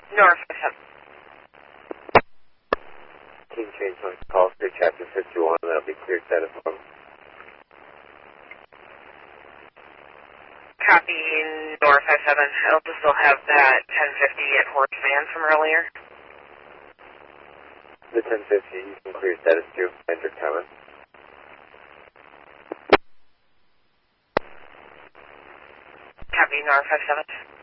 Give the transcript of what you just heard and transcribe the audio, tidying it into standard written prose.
North. Team change on call through chapter 51, that'll be clear status form. Copy North 57. I'll just still have that 1050 at Horse Van from earlier. The 1050, you can clear status 2, enter comment. Copy North 57.